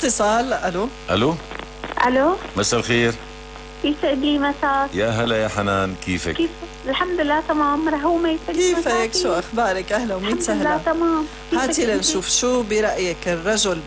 اتصال. الو الو الو، مساء الخير. يسعد لي مساك. يا هلا يا حنان، كيفك؟ كيف؟ الحمد لله تمام. رهومة، يسعد لي كيفك؟ مساكي. شو اخبارك؟ اهلا وميت الحمد لله سهلا. تمام. هاتي لنشوف شو برأيك الرجل